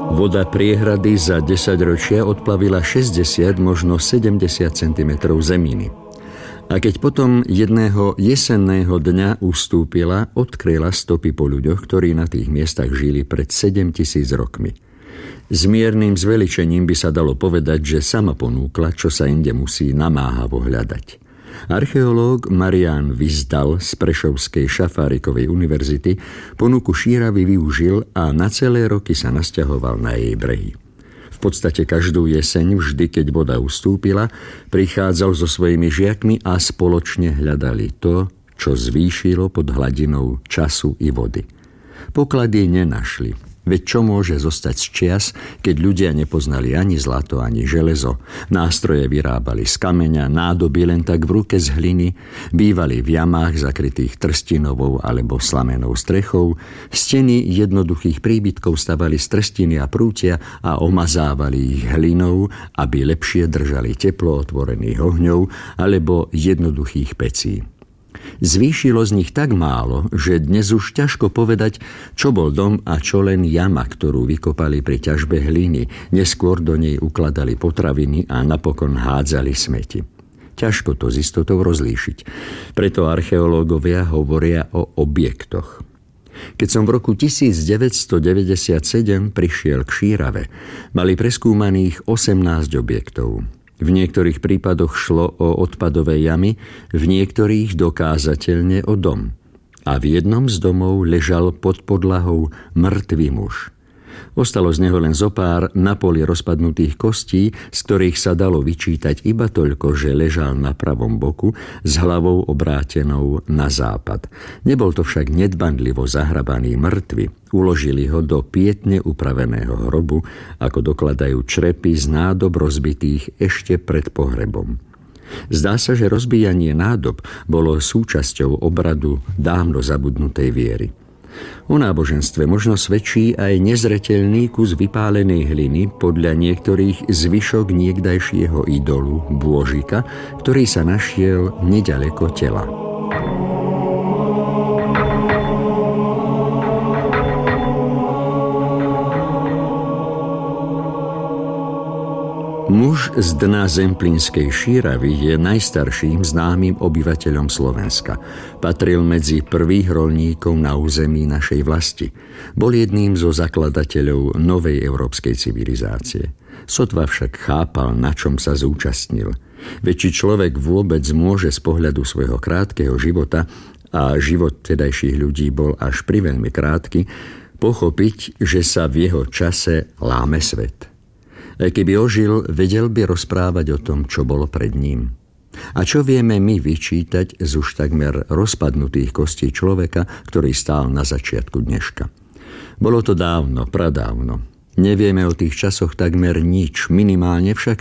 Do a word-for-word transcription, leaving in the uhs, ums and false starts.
Voda priehrady za desaťročia odplavila šesťdesiat, možno sedemdesiat centimetrov zeminy. A keď potom jedného jesenného dňa ustúpila, odkryla stopy po ľuďoch, ktorí na tých miestach žili pred sedemtisíc rokmi. S miernym zveličením by sa dalo povedať, že sama ponúkla, čo sa inde musí namáhavo hľadať. Archeológ Marián Vyzdal z Prešovskej Šafárikovej univerzity ponuku Šíravy využil a na celé roky sa nasťahoval na jej brehy. V podstate každú jeseň, vždy keď voda ustúpila, prichádzal so svojimi žiakmi a spoločne hľadali to, čo zvýšilo pod hladinou času i vody. Poklady nenašli. Veď čo môže zostať z čias, keď ľudia nepoznali ani zlato, ani železo, nástroje vyrábali z kameňa, nádoby len tak v ruke z hliny, bývali v jamách zakrytých trstinovou alebo slamenou strechou, steny jednoduchých príbytkov stavali z trstiny a prútia a omazávali ich hlinou, aby lepšie držali teplo otvorených ohňov alebo jednoduchých pecí. Zvýšilo z nich tak málo, že dnes už ťažko povedať, čo bol dom a čo len jama, ktorú vykopali pri ťažbe hliny, neskôr do nej ukladali potraviny a napokon hádzali smeti. Ťažko to s istotou rozlíšiť. Preto archeológovia hovoria o objektoch. Keď som v roku tisícdeväťstodeväťdesiatsedem prišiel k Šírave, mali preskúmaných osemnásť objektov. V niektorých prípadoch šlo o odpadové jamy, v niektorých dokázateľne o dom. A v jednom z domov ležal pod podlahou mŕtvý muž. Ostalo z neho len zopár na poli rozpadnutých kostí, z ktorých sa dalo vyčítať iba toľko, že ležal na pravom boku s hlavou obrátenou na západ. Nebol to však nedbanlivo zahrabaný mŕtvy. Uložili ho do pietne upraveného hrobu, ako dokladajú črepy z nádob rozbitých ešte pred pohrebom. Zdá sa, že rozbíjanie nádob bolo súčasťou obradu dávno zabudnutej viery. O náboženstve možno svedčí aj nezreteľný kus vypálenej hliny, podľa niektorých zvyšok niekdajšieho idolu Bôžika, ktorý sa našiel neďaleko tela. Muž z dna Zemplínskej Šíravy je najstarším známym obyvateľom Slovenska. Patril medzi prvých roľníkov na území našej vlasti. Bol jedným zo zakladateľov novej európskej civilizácie. Sotva však chápal, na čom sa zúčastnil. Veď či človek vôbec môže z pohľadu svojho krátkeho života, a život tedajších ľudí bol až priveľmi krátky, pochopiť, že sa v jeho čase láme svet. Keby ožil, vedel by rozprávať o tom, čo bolo pred ním. A čo vieme my vyčítať z už takmer rozpadnutých kostí človeka, ktorý stál na začiatku dneška? Bolo to dávno, pradávno. Nevieme o tých časoch takmer nič, minimálne však